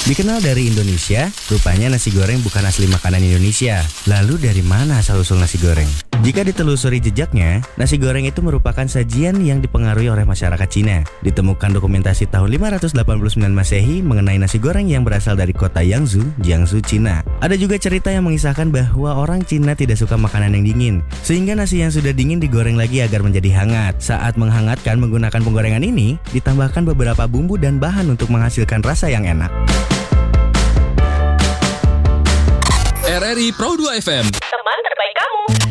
Dikenal dari Indonesia, rupanya nasi goreng bukan asli makanan Indonesia. Lalu dari mana asal-usul nasi goreng? Jika ditelusuri jejaknya, nasi goreng itu merupakan sajian yang dipengaruhi oleh masyarakat Cina. Ditemukan dokumentasi tahun 589 Masehi mengenai nasi goreng yang berasal dari kota Yangzhou, Jiangsu, Cina. Ada juga cerita yang mengisahkan bahwa orang Cina tidak suka makanan yang dingin, sehingga nasi yang sudah dingin digoreng lagi agar menjadi hangat. Saat menghangatkan menggunakan penggorengan ini, ditambahkan beberapa bumbu dan bahan untuk menghasilkan rasa yang enak. RRI Pro 2 FM.